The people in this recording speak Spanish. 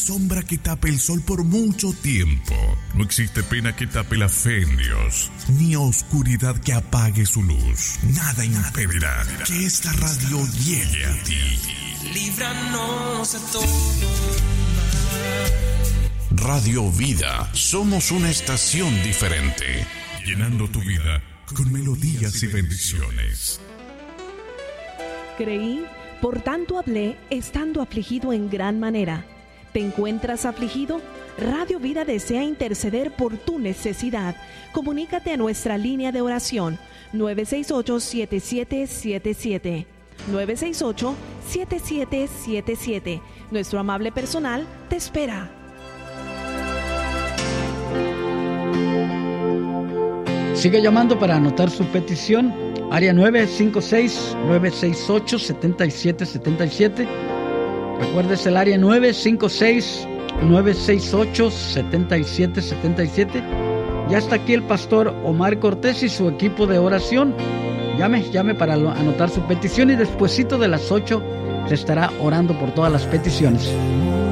sombra que tape el sol por mucho tiempo. No existe pena que tape la fe en Dios, ni oscuridad que apague su luz. Nada impedirá que esta radio llegue a ti. Líbranos de todo mal. Radio Vida, somos una estación diferente, llenando tu vida con melodías y bendiciones. Creí, por tanto hablé, estando afligido en gran manera. ¿Te encuentras afligido? Radio Vida desea interceder por tu necesidad. Comunícate a nuestra línea de oración 968-7777. 968-7777. Nuestro amable personal te espera. Sigue llamando para anotar su petición. Área 956-968-7777. Recuerdes el área 956-968-7777. Ya está aquí el pastor Omar Cortés y su equipo de oración. Llame para anotar su petición y despuesito de las 8 se estará orando por todas las peticiones.